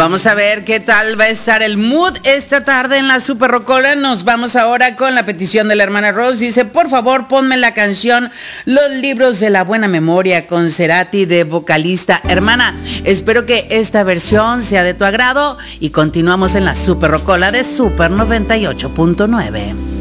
Vamos a ver qué tal va a estar el mood esta tarde en la Super Rocola. Nos vamos ahora con la petición de la hermana Rose. Dice, por favor, ponme la canción Los Libros de la Buena Memoria con Cerati de vocalista. Hermana, espero que esta versión sea de tu agrado y continuamos en la Super Rocola de Super 98.9.